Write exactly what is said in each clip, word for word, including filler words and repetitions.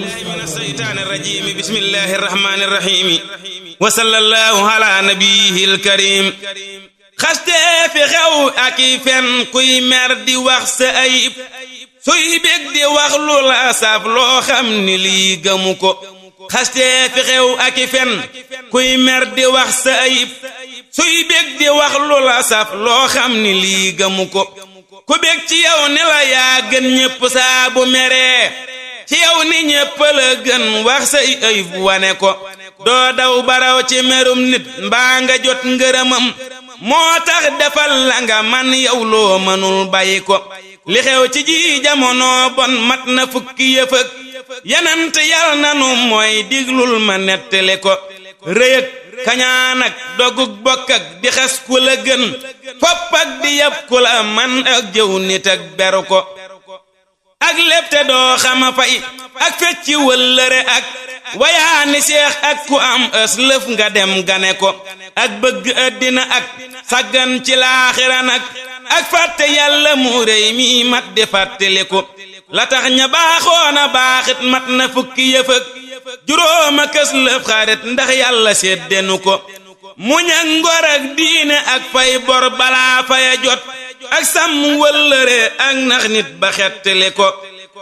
من الشيطان الرجيم بسم الله الرحمن الرحيم وصلى الله على نبيه الكريم xaste fi xew ak i fen kuy mer di wax sa ayib suy bég di wax lu la saf loo xam ni lii gëmu ko xaste fi xew ak i fen kuy mer di wax sa ayib suy bég di wax lu la saf loo xam ni lii gëmu ko ku bég ci yow ni la yaa gën ñépp saa bu meree ci yow ni ñépp la gën wax say ayib wane ko doo daw baraw ci merum nit mbaa nga jot ngërëmam moo tax defal la nga man yow loo mënul bàyyi ko li xew ci ji jamono bon mat na fukki yëfëg yenant yal nanu mooy diglul ma nettali ko rëyëg kañaan ak dogug bokk ak di xas ku la gën fopp ak di yab ku la man ak jëw nit ak beru ko ak lépp te doo xama fay ak fecci wëllëre ak wayaani seex ak ku am ës lëf nga dem gane ko ak bëgg àddina ak saggan ci laaxira nag ak fàtte yàlla mu réy mi mat di fàttali ko la tax ña baaxoona baaxit mat na fukki yëfëg juróoma kës lëf xarit ndax yàlla seddenu ko muñ ak ngor ak diine ak fay bor balaa faya jot ak sàmm wëllëre ak nax nit ba xettali ko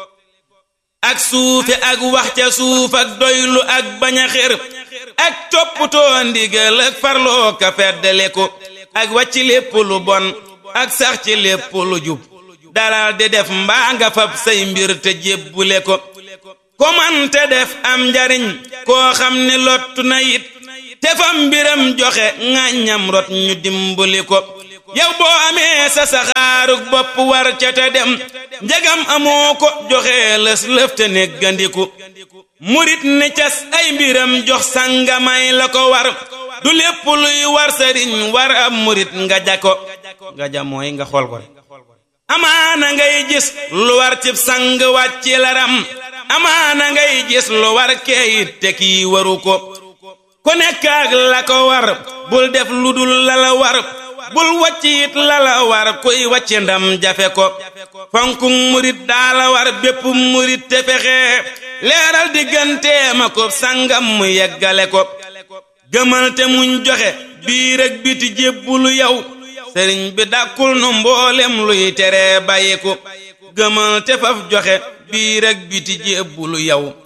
ak suufe ak wax ca suuf ak doylu ak bañ a xër ak toppatoo ndigal ak farloo ka feddale ko ak wàcc lépp lu bon ak sax ci lépp lu jub dalal di def mbaa nga fab say mbir te jébbule ko ko man te def am njariñ koo xam ne lottu na it te fam mbiram joxe ŋàññam rot ñu dimbali ko yow boo amee sa saxaarug bopp war ca te dem njegam amoo ko joxe lës lëf te neggandiku murit ne cas ay mbiram jox sangamay la ko war du lépp luy war sëriñ war ab murit nga ja ko nga ja mooy nga xool ko rek amaana ngay gis lu war cib sang wàcci laram amaana ngay gis lu war keeyit te kii waru ko ku nekk ak la ko war bul def lu dul la la war bul wàccit la la war kuy wàcc ndam jafe ko fonku murit daa la war bépp murit te fexe leeral digganteem ak sangam mu yeggale ko gëmal te muñ joxe biir ak biti jébbulu yow sëriñ bi dàkkul nu mboolem luy tere bàyyi ko gëmal te faf joxe biir ak biti jébbulu yow